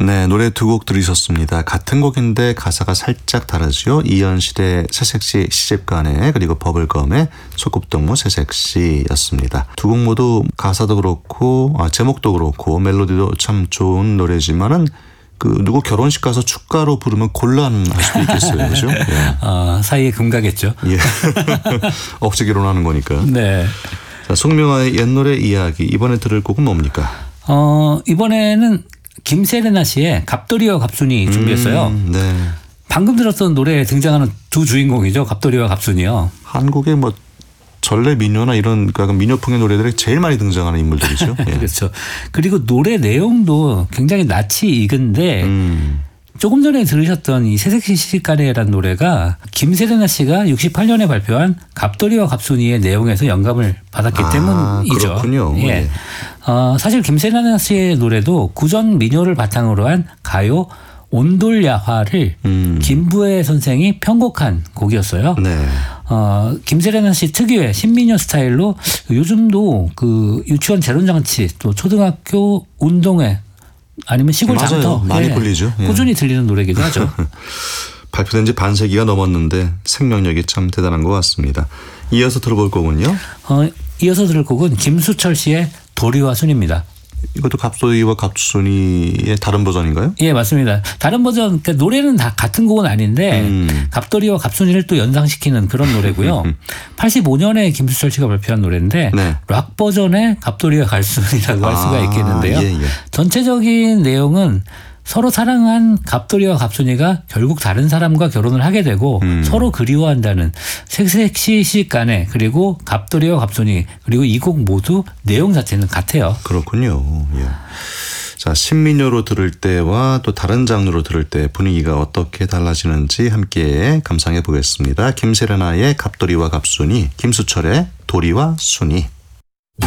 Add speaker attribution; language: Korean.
Speaker 1: 네, 노래 두 곡 들으셨습니다. 같은 곡인데 가사가 살짝 다르죠. 이현실의 새색시 시집가네, 그리고 버블검의 소꿉동무 새색시였습니다. 두 곡 모두 가사도 그렇고 제목도 그렇고 멜로디도 참 좋은 노래지만은 누구 결혼식 가서 축가로 부르면 곤란할 수도 있겠어요. 그렇죠? 예.
Speaker 2: 사이에 금가겠죠.
Speaker 1: 예. 억지 결혼하는 거니까.
Speaker 2: 네.
Speaker 1: 자, 송명화의 옛노래 이야기, 이번에 들을 곡은 뭡니까?
Speaker 2: 이번에는 김세레나 씨의 갑돌이와 갑순이 준비했어요.
Speaker 1: 네.
Speaker 2: 방금 들었던 노래에 등장하는 두 주인공이죠. 갑돌이와 갑순이요.
Speaker 1: 한국의 전래 민요나 이런 민요풍의 노래들에 제일 많이 등장하는 인물들이죠. 예.
Speaker 2: 그렇죠. 그리고 노래 내용도 굉장히 낯이 익은데 조금 전에 들으셨던 이 새색시 시집가네라는 노래가 김세레나 씨가 68년에 발표한 갑돌이와 갑순이의 내용에서 영감을 받았기 때문이죠.
Speaker 1: 그렇군요.
Speaker 2: 예.
Speaker 1: 예.
Speaker 2: 사실 김세레나 씨의 노래도 구전 민요를 바탕으로 한 가요 온돌야화를 김부애 선생이 편곡한 곡이었어요.
Speaker 1: 네.
Speaker 2: 김세레나 씨 특유의 신민요 스타일로 요즘도 유치원 재론잔치 또 초등학교 운동회 아니면 시골 장터
Speaker 1: 많이 불리죠. 예.
Speaker 2: 꾸준히 들리는 노래이기도 하죠.
Speaker 1: 발표된 지 반세기가 넘었는데 생명력이 참 대단한 것 같습니다. 이어서 들어볼 곡은요?
Speaker 2: 이어서 들을 곡은 김수철 씨의 도리와 순입니다.
Speaker 1: 이것도 갑돌이와 갑순이의 다른 버전인가요?
Speaker 2: 예, 맞습니다. 다른 버전, 그러니까 노래는 다 같은 곡은 아닌데 갑돌이와 갑순이를 또 연상시키는 그런 노래고요. 85년에 김수철 씨가 발표한 노래인데
Speaker 1: 네.
Speaker 2: 락 버전의 갑돌이와 갑순이라고 할 수가 있겠는데요.
Speaker 1: 예.
Speaker 2: 전체적인 내용은 서로 사랑한 갑돌이와 갑순이가 결국 다른 사람과 결혼을 하게 되고 서로 그리워한다는 새색시 시간에, 그리고 갑돌이와 갑순이, 그리고 이 곡 모두 내용 자체는 같아요.
Speaker 1: 그렇군요. 예. 자, 신민요로 들을 때와 또 다른 장르로 들을 때 분위기가 어떻게 달라지는지 함께 감상해 보겠습니다. 김세레나의 갑돌이와 갑순이, 김수철의 도리와 순이.